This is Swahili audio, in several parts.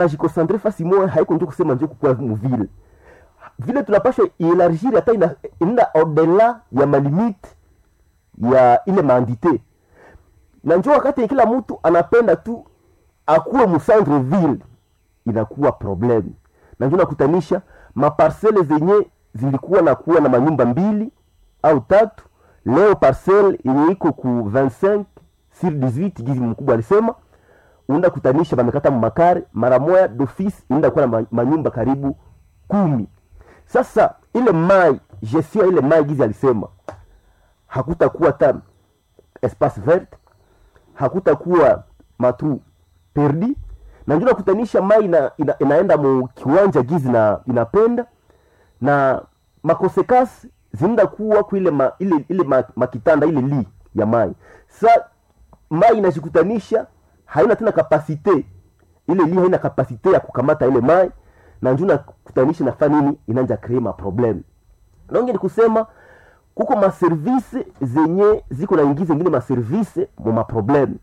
jikosantre fasi moja haiko ndio kusema ndio kukua mvile vile tunapaswa elargir hata ina au-delà ya malimite ya ile maandite na njoo wakati kila mtu anapenda tu akuwe mu centre ville inakuwa problem na njoo nakutanisha maparcelle zenye zilikuwa na kuwa na manyumba 2 au 3 leo parcelle yenye iko ku 25 sur 18 gizi mkubwa alisema unaenda kutanisha bamekata makare mara moja d'office inaenda kuwa na manyumba karibu 10. Sasa ile mai gestion ile mai gizi alisema hakutakuwa ta espace vert, hakutakuwa matu perdi na ndio kutanisha mai inaenda mu kiwanja gizi na inapenda na makonsekansi zinda kuwa kwa ile makitanda ile li ya mai. Sa mai inajikutanisha haina tena kapasite ile li haina kapasite ya kukamata ile mai na njuna kutanisha nafanya nini inanja create problem. Longe ni kusema kuko ma service zenye ziko na ingiza ngine ma service mu ma problem.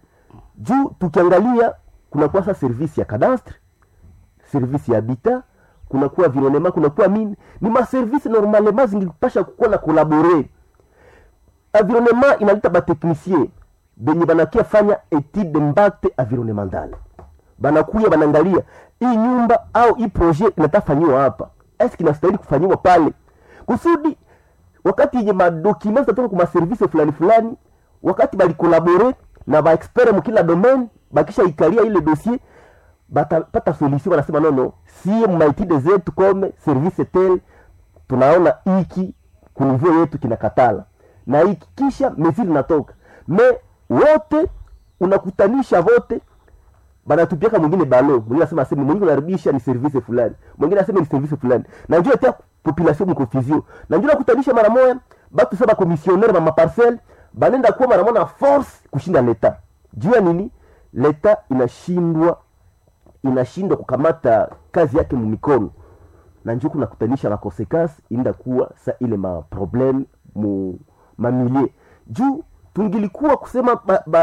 Juu tukiangalia kuna kwa service ya cadastre, service ya habitat, kuna kuwa environnement, kuna kuwa mine, ni ma service normalement zingipasha kuwa na collaborer. Environnement inaleta ba technicien benye banakia fanya étude d'impact environnemental. Banakuya banangalia hii nyumba au hii projet inatafanywa hapa. Est-ce kinastahili kufanywa pale? Kusudi wakati yenye madocuments kutoka kwa service fulani fulani, wakati bali collaborer na ba expert mu kila domaine, bakisha ikalia ile dossier, pata solution wanasema no si maitide zetu kome service tel tunaona hiki kunivyo yetu kinakatala. Na hiki kisha mesili natoka. Wote unakutanisha wote banatupiaka mwingine balo mwingine anasema mwingine anarudisha ni service fulani mwingine anasema ni service fulani na njoo tia population mconfusion na njoo nakutanisha mara moja batu saba commissionnaire ma parcelle banenda kwa mara moja force kushinda leta jua nini leta inashindwa kukamata kazi yake mu mikono na njoo kunakutanisha na consequence inda kuwa sa ile ma problem mu mamilie juu tungilikuwa kusema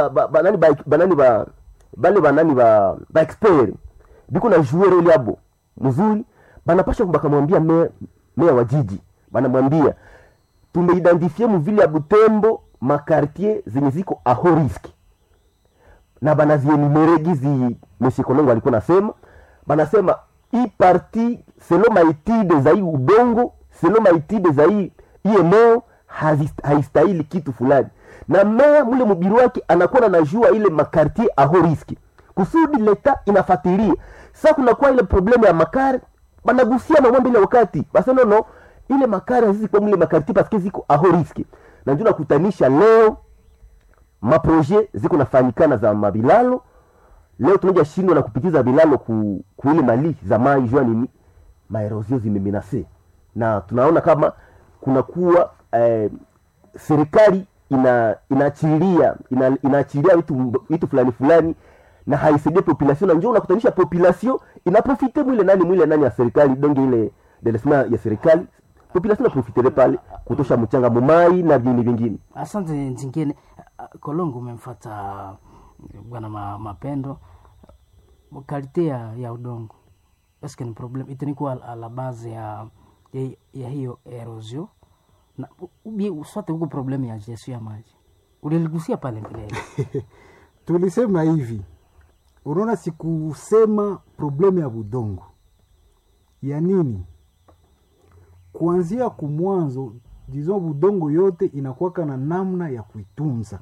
ba expert biko na jouer ile abo mzuri banapasha kubakamwambia meya wa jiji banamwambia tumeidentifie mu vile ya Butembo ma quartier zenye ziko a haut risque na banazienumere gizi Monsieur Kolongo alikuwa nasema banasema hii parti selon maitide za hii udongo selon maitide za hii eneo haistahili kitu fulani na meya mule mubiru wake anakuwa anajua ile makartier a haut risque kusudi leta inafuatilia. Sasa kuna kwa ile problemu ya makare banagusia mambo ile wakati basi no ile makare hizi kwa mule makartier parce que ziko a haut risque na ndio nakutanisha leo maprojet ziko nafanyikana za mabilalo leo tunaja shindwa na kupitiza bilalo ku ile mali za mai jua nini maerosion zimemenase na tunaona kama kuna kuwa serikali inaachilia vitu fulani na haisaidie population na njoo unakutanisha population inaprofite mwile nani ya serikali donge ile delesma ya serikali population inaprofite pale kutosha mchanga mumai na vingine. Asante Nzingine. Kolongo umemfuata bwana Mapendo kalite ya udongo. Est-ce que ni problem itanikuwa la base ya hiyo erosion na uswate huko problemu ya gestion ya maji uliligusia pale mbele. Tulisema hivi unaona sikusema problemu ya budongo ya nini kuanzia kumwanzo dizo budongo yote inakuwa na namna ya kuitunza.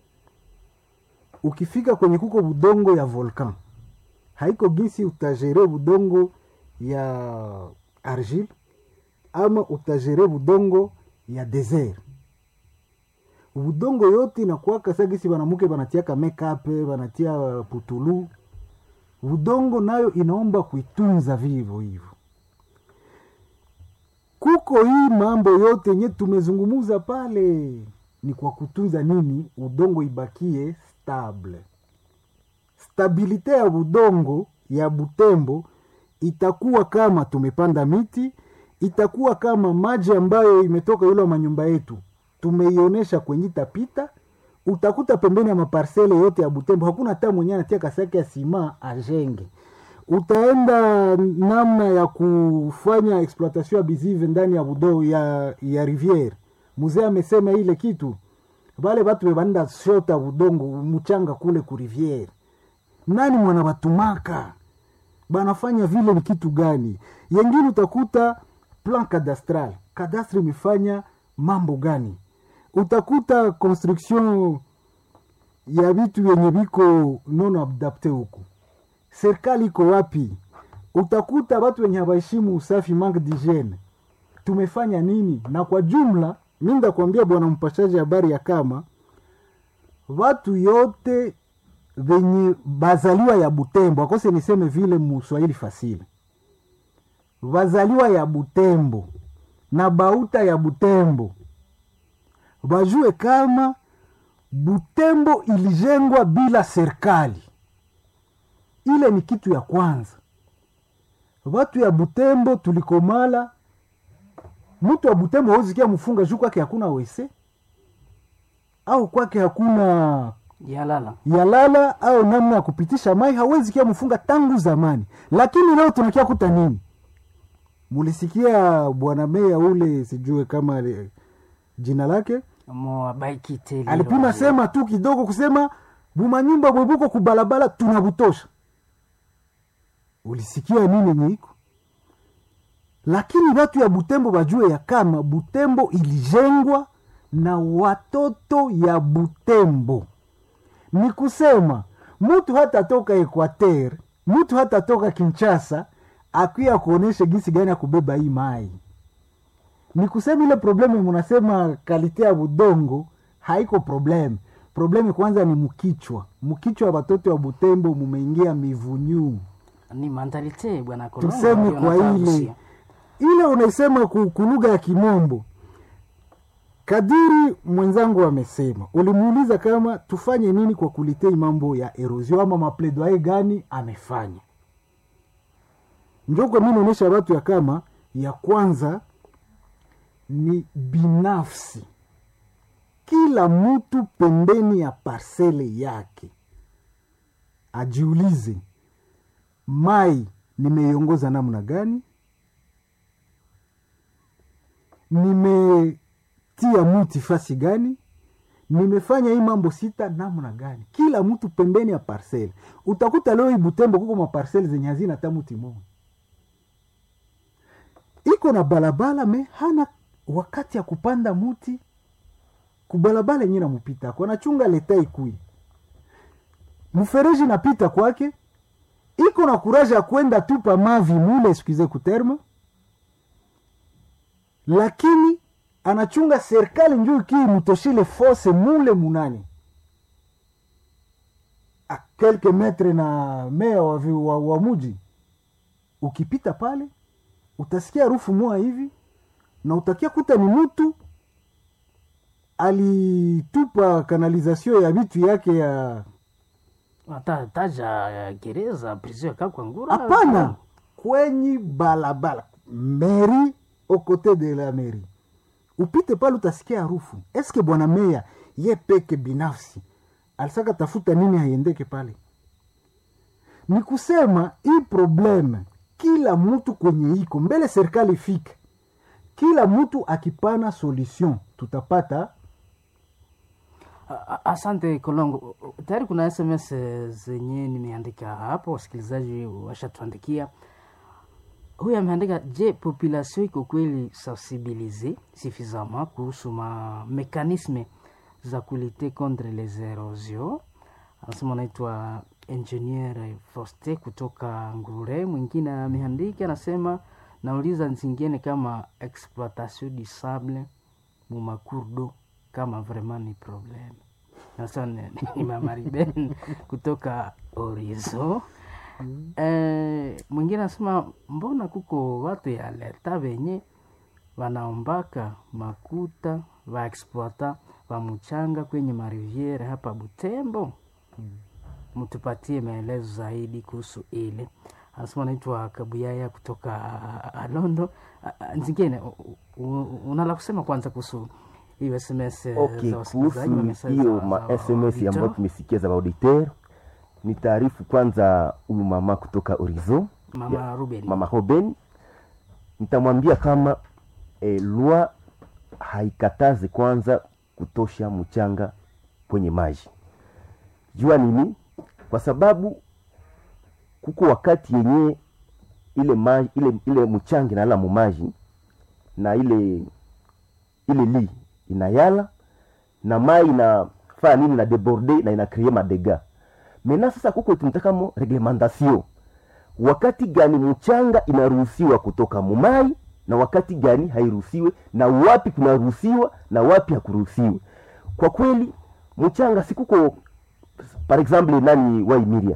Ukifika kwenye kuko budongo ya volcan haiko gisi utajere budongo ya argile ama utajere budongo ya desert. Budongo yote inakuwa kasa gisi banamuke banatiaka makeup banatia putulu. Budongo nayo inaomba kuitunza vivo hivyo. Kuko hii mambo yote nye tumezungumuza pale ni kwa kutunza nini udongo ibakie stable. Stabilite ya udongo ya Butembo itakuwa kama tumepanda miti, itakuwa kama maji ambayo imetoka yule manyumba yetu tumeionesha kwenye tapita. Utakuta pembeni ya maparsele yote ya Butembo hakuna hata mwenye anatia kasaki ya sima ajenge. utaenda namna ya kufanya exploitation abusive ndani ya budongo ya riviere. Mzee amesema ile kitu, wale watu webanda shota budongo mchanga kule ku riviere, nani mwana batumaka banafanya vile? Ni kitu gani? Yengine utakuta plan cadastral, cadastre imefanya mambo gani? Utakuta construction ya vitu yenye biko non adapte huku, serikali iko wapi? Utakuta watu wenye hawaheshimu usafi, manque d'hygiene. Tumefanya nini? Na kwa jumla mimi ndakwambia bwana mpashaji habari ya kama watu yote venye bazaliwa ya Butembo, akose niseme vile muswahili fasile, bazaliwa ya Butembo na bauta ya Butembo, bajue kama Butembo ilijengwa bila serikali. Ile ni kitu ya kwanza. Watu ya Butembo tulikomala, mtu wa Butembo hawezi kia mfunga juu kwake hakuna wese au kwake hakuna yalala au namna ya kupitisha mai, hawezi kia mfunga tangu zamani. Lakini leo tunakia kuta nini? Mulisikia bwana meya ule, sijue kama jina lake alipima sema tu kidogo kusema bumanyumba bwebuko kubalabala tunabutosha. Ulisikia nini nyiko? Lakini watu ya Butembo bajue ya kama Butembo ilijengwa na watoto ya Butembo. Ni kusema mtu hata toka Equateur, mtu hata toka Kinshasa akuya kuonesha gisi gani ya kubeba hii mai. Ni kusema ile probleme munasema kalite ya budongo haiko probleme. Probleme kwanza ni mkichwa. Mkichwa wa watoto wa Butembo mumeingia mivunyu. Ni mentalite bwana Kolongo. Tuseme kwa ile unaisema kulugha ya Kimombo. Kadiri mwenzangu amesema, ulimuuliza kama tufanye nini kwa kulitei mambo ya erosion ama mapledoyer gani amefanya. Njoko mimi naonesha watu ya kama ya kwanza ni binafsi. Kila mtu pembeni ya parcele yake ajiulize, mai nimeiongoza namna gani? Nimetia muti fasi gani? Nimefanya hii mambo sita namna gani? Kila mtu pembeni ya parcele. Utakuta leo hii Butembo kuko maparcele zenye hazina hata muti moja. Iko na balabala me hana wakati ya kupanda muti. Kubalabala yenyewe na mpita kwa nachunga leta ikui. Mfereji napita kwake. Iko na kuraja ya kwenda tupa mavi mule, excuse kuterma. Lakini anachunga serikali njoo kii mutoshile force mule munani. A quelques metres na mea wa muji. Ukipita pale utasikia harufu moja hivi na utakia kuta ni mtu alitupa kanalizasyon ya vitu yake ya taja gereza prison ya Kwangura. Hapana, kwenye balabala meri au côté de la mairie. Upite pale utasikia harufu. Eske bwana meya ye peke binafsi alisaka tafuta nini haiendeke pale? Ni kusema hii probleme kila mtu kwenye iko mbele serikali fike, kila mtu akipana solution tutapata. Asante Kolongo. Tayari kuna SMS zenye nimeandika hapo, wasikilizaji washatuandikia. Huyu ameandika, je, population iko kweli sensibiliser suffisamment kuhusu mekanisme za kulite contre les erosions? Anasema anaitwa Engineer Foste kutoka Ngure. Mwingine ameandika anasema, nauliza nzingine kama exploitation du sable mu makurdo kama vraiment ni problem. Anasema ni Mama Riben kutoka Orizo. Mwingine anasema, mbona kuko watu ya leta venye wanaombaka makuta wa exploita wa mchanga kwenye mariviere hapa Butembo? Mtupatie maelezo zaidi kuhusu ile. Anasema naitwa Kabuyaya kutoka Alondo. Nzingine unala kusema kwanza kuhusu hiyo SMS za wasikilizaji? Kuhusu hiyo ma SMS ambayo tumesikia za auditeur, ni taarifu kwanza huyu mama kutoka Orizo, Mama Ruben. Mama Ruben. Nitamwambia kama loi haikatazi kwanza kutosha mchanga kwenye maji. Jua nini? Kwa sababu kuko wakati yenye ile maji ile mchanga inala mu maji na ile li inayala na mai inafanya nini na déborder na ina créer madega. Mena sasa kuko tunataka mo reglementation. Wakati gani mchanga inaruhusiwa kutoka mu mai na wakati gani hairuhusiwe, na wapi kunaruhusiwa na wapi hakuruhusiwe. Kwa kweli mchanga sikuko par exemple nani wa Imiria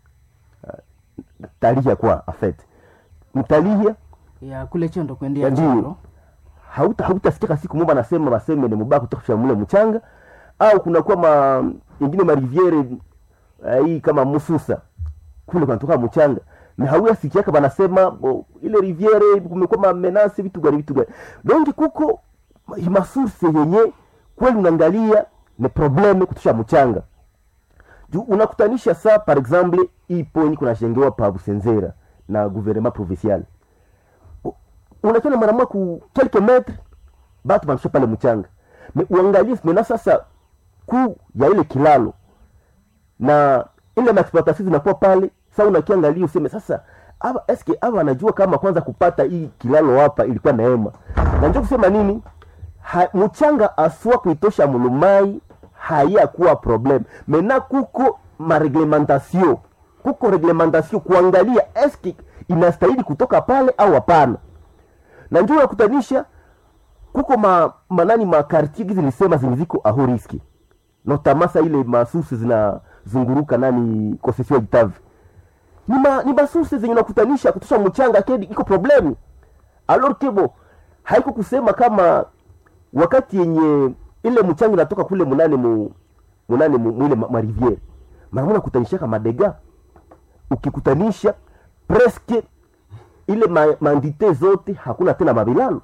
Talihia kwa afet mtalihia ya kule chondo kuendea chalo hautasikia siku moja nasema baseme ni mubaka kutosha mule mchanga, au kuna kwa ingine ma riviere hii kama Mususa kule kunatoka mchanga na hauya sikiaka banasema ile riviere kumekuwa menace vitu gani. Donc kuko masource yenye kweli unaangalia ni probleme kutosha mchanga. Unakutanisha saa par exemple hii poni kuna jengewa pa Busenzera na gouvernement provincial. Unakiona mara moja ku quelques mètres batu banasha pale mchanga. Uangalie mena sasa ku ya ile kilalo na ile exploitation zinakuwa pale. Sasa unakiangalia useme sasa eske aba anajua kama kwanza kupata hii kilalo hapa ilikuwa neema. Na njoo kusema nini? Mchanga aswa kuitosha mulumai haya kuwa problem. Mena kuko reglementation. Kuko reglementation kuangalia eske inastahili kutoka pale au hapana. Na njoo yakutanisha kuko manani quartier gizi nisema ziko aho riski. Notamasa ile masusi zinazunguruka nani concession Itavi. Ni basusi zenye nakutanisha kutosha mchanga kedi iko problemi. Alors kebo haiko kusema kama wakati yenye ile mchanga inatoka kule munane mwile mariviere. Maana kutanisha kama dega. Ukikutanisha presque ile mandite zote hakuna tena mabilalo.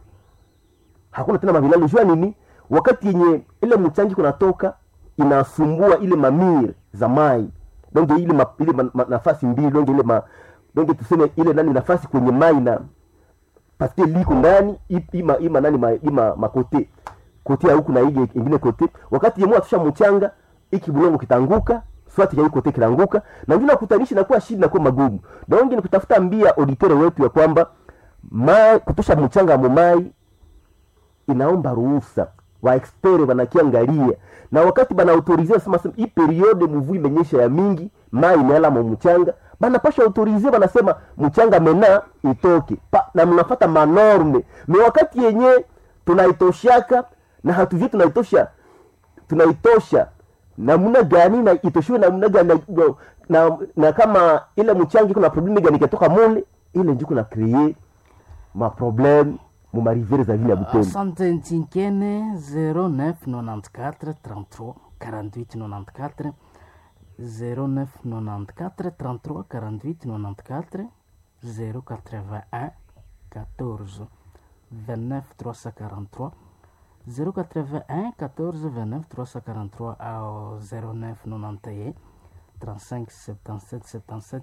Jua nini? Wakati yenye ile mchanga kunatoka inasumbua ile mamir za mai. Donc ile nafasi mbili, donc tuseme ile nani nafasi kwenye mai na parce que liko ndani ima makote ya huku na ile ingine kote. Wakati yemo atusha mchanga iki bulongo kitanguka swati ya kote kitanguka na ndio nakutanisha na kuwa shida na kuwa magumu. Donc ni kutafuta mbia auditeur wetu ya kwamba kutosha mchanga mai inaomba ruhusa wa expert wanakiangalia, na wakati bana autorize sema hii periode mvua imenyesha ya mingi mai inaela mchanga bana pasha autorize banasema mchanga mena itoke na mnafuata manorme. Me wakati yenye tunaitoshaka na hatuvie tunaitosha namna gani na itoshiwe namna gani na kama ile mchanga kuna problem gani kitoka mule ile njiko na create ma problem mu mariviere za vile ya Butembo. Asante Ntinkene 0994 33 48 94 0994 33 48 94 081 14 29 343 081 14 29 343 au 0991 35 77 77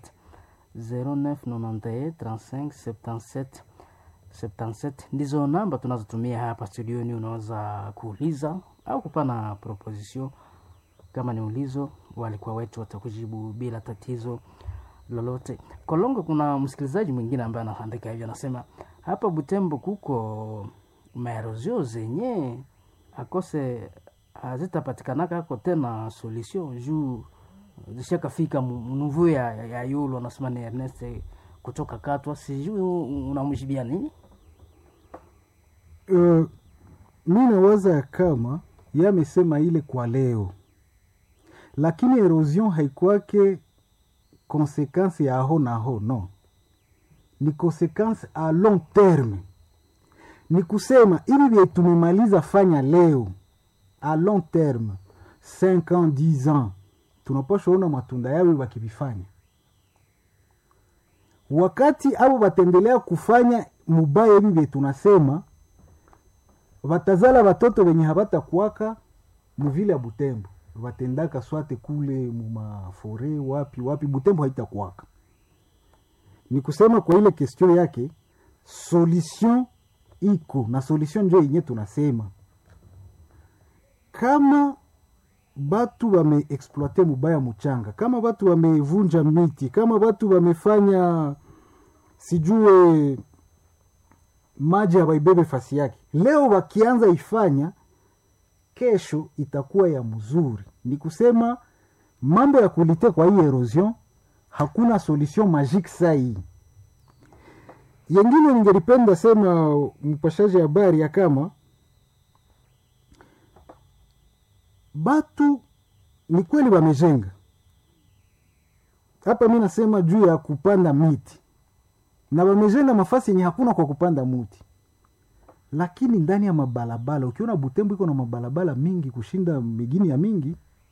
0991 35 77 77 ndizo namba tunazotumia hapa studioni. Unaweza kuuliza au kupana proposition. Kama ni ulizo, walikuwa wetu watakujibu bila tatizo lolote. Kolongo, kuna msikilizaji mwingine ambaye anaandika hivyo, anasema hapa Butembo kuko maerozio zenye akose hazitapatikana kako tena solution juu zishakafika mnuvu ya yulo. Anasema ni Ernest kutoka Katwa, sijui unamjibia nini? Mimi nawaza kama yamesema ile kwa leo, lakini erosion haikuwake konsekansi ya aho na aho, no. Ni konsekansi a long terme. Ni kusema hivi vile tumemaliza fanya leo, a long terme 5 ans 10 ans tunapaswa ona matunda yao wakibifanya. Wakati abo batendelea kufanya mubaya hivi vile tunasema watazala watoto wenye habata kuwaka muvile ya Butembo. watendaka swate kule mumafore wapi Butembo haitakuwaka. Ni kusema kwa ile question yake solution iko na solution njo yenye tunasema kama batu wame exploite mubaya mchanga, kama batu wamevunja miti, kama batu wamefanya sijue maji hawaibebe fasi yake, leo wakianza ifanya, kesho itakuwa ya mzuri. Ni kusema mambo ya kulite kwa hii erosion hakuna solution magique sai. Yengine ningelipenda sema mpashaji habari ya kama batu ni kweli wamejenga. Hapa mimi nasema juu ya kupanda miti. Na wamejenga mafasi yenye hakuna kwa kupanda muti. Lakini ndani ya mabalabala, ukiona Butembo iko na mabalabala mingi kushinda migini ya mingi,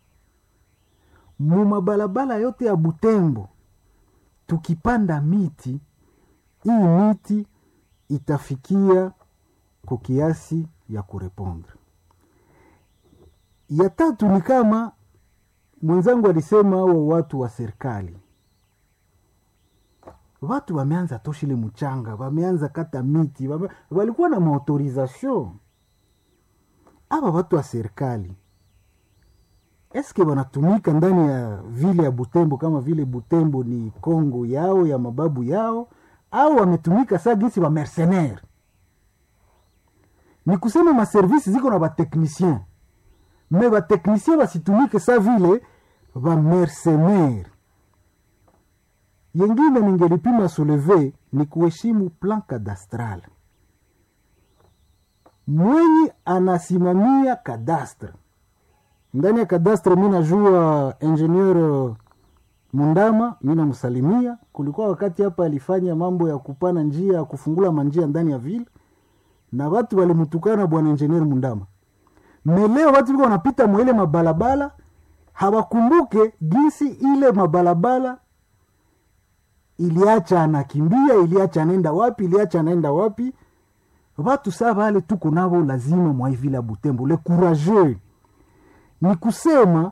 mu mabalabala yote ya Butembo tukipanda miti, hii miti itafikia kwa kiasi ya kurepondre. Ya tatu ni kama mwenzangu alisema hao watu wa serikali. Watu wameanza toshile mchanga, wameanza kata miti, walikuwa na maautorizasyon. Aba watu wa serikali eske wanatumika ndani ya vile ya Butembo kama vile Butembo ni Kongo yao ya mababu yao, au wametumika saa gisi wa mercenaire? Ni kusema ma service ziko na ba technicien, mais ba technicien basitumike saa vile wa mercenaire. Yengine ningelipima souleve ni kuheshimu plan cadastral. Mwenye anasimamia kadastre. Ndani ya kadastre mimi najua ingenieur Mundama, mimi namsalimia. Kulikuwa wakati hapa alifanya mambo ya kupana njia, kufungula manjia ndani ya vile, na watu walimtukana bwana ingenieur Mundama. Leo watu wiko wanapita mwele mabalabala, hawakumbuke jinsi ile mabalabala iliacha anakimbia, iliacha anaenda wapi. Watu saa wale tuko nao lazima mwa hivi la Butembo, le courageux. Ni kusema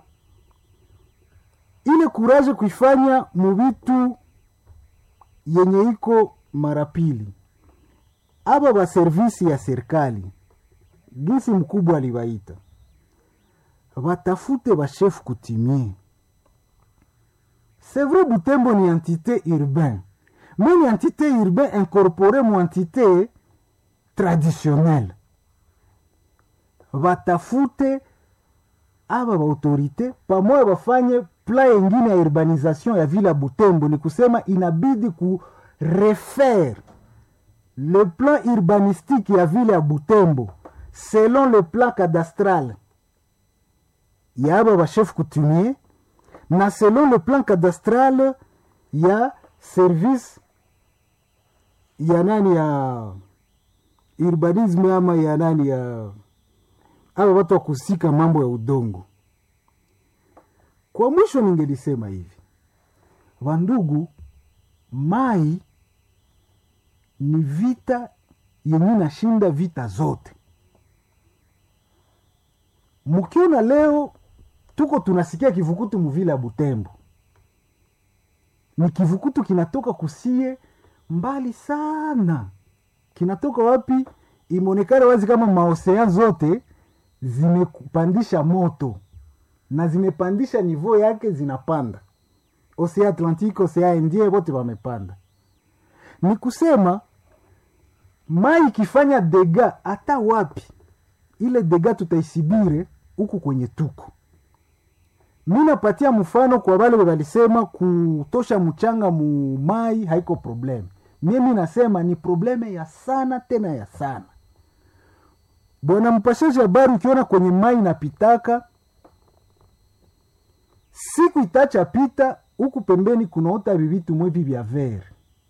ile courage kuifanya mubitu yenye iko marapili. Aba ba servisi ya serikali, gisi mkubwa aliwaita, watafute ba chef coutumier. C'est vrai, Butembo ni entité urbaine, mais ni entité urbaine incorporée mu entité traditionnelle. Watafute aba ba autorité pamoja wafanye plan yengine ya urbanisation ya vile Butembo. Ni kusema inabidi ku refaire le plan urbanistique ya vile Butembo selon le plan cadastral ya aba ba chef coutumier, na selon le plan cadastral ya service ya nani ya urbanisme ama ya nani ya aba watu wakusika mambo ya udongo. Kwa mwisho ningelisema hivi, wandugu, mai ni vita yenye nashinda vita zote. Mukiona leo tuko tunasikia kivukutu muvile ya Butembo, ni kivukutu kinatoka kusie mbali sana. Kinatoka wapi? Imonekana wazi kama maosean zote zimepandisha moto na zimepandisha niveau yake, zinapanda. Ocean Atlantique, Ocean Indien, wote wamepanda. Ni kusema mai ikifanya dega hata wapi, ile dega tutaisibire huku kwenye tuko. Mimi napatia mfano kwa wale walisema kutosha mchanga mu mai haiko problem. Mimi nasema ni probleme ya sana, tena ya sana. Bwana mpashaji habari, ukiona kwenye mai napitaka, siku itacha pita huku pembeni kunaota bibitu mwevi vya vere.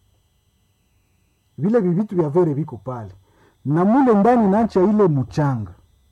Vile bibitu vya vere viko pale, na mule ndani nacha ile mchanga.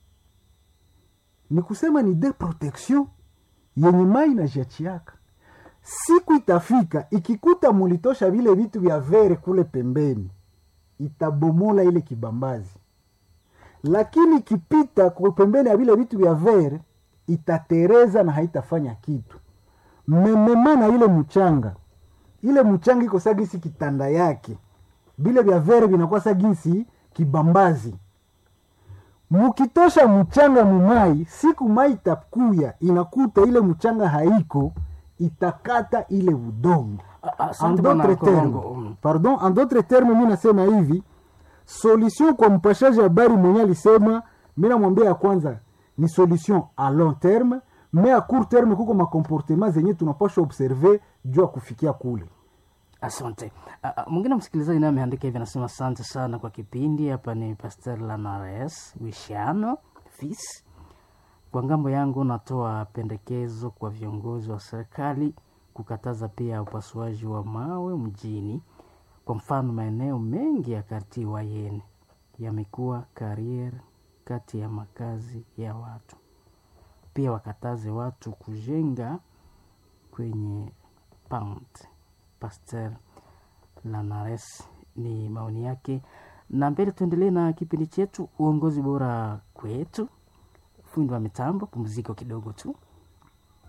Ni kusema ni de protection yenye mai na jachiaka. Siku itafika ikikuta mulitosha vile vitu vya vere kule pembeni, itabomola ile kibambazi. Lakini kipita kwa pembeni ya vile vitu vya vere, itatereza na haitafanya kitu. Mmemana ile mchanga iko sagisi kitanda yake, vile vya vere vinakuwa sagisi kibambazi. Mukitosha mchanga mumai, siku mai takuya inakuta ile mchanga haiko, itakata ile udongo. En d'autres termes, mimi nasema hivi, solution kwa mpashaji habari mwenye alisema, mimi namwambia ya kwanza ni solution a long terme, mais a court terme kuko makomportema zenye tunapaswa observer juu ya kufikia kule. Asante. Mwingine msikilizaji naye ameandika hivi, anasema asante sana kwa kipindi. Hapa ni Pastor Lanares Wishano Fis. Kwa ngambo yangu natoa pendekezo kwa viongozi wa serikali kukataza pia upasuaji wa mawe mjini. Kwa mfano maeneo mengi ya karti Wayene yamekuwa karier kati ya makazi ya watu. Pia wakataze watu kujenga kwenye pound. Pastor Lanares ni maoni yake. Na mbele tuendelee na kipindi chetu uongozi bora kwetu. Fundi wa mitambo, pumziko kidogo tu.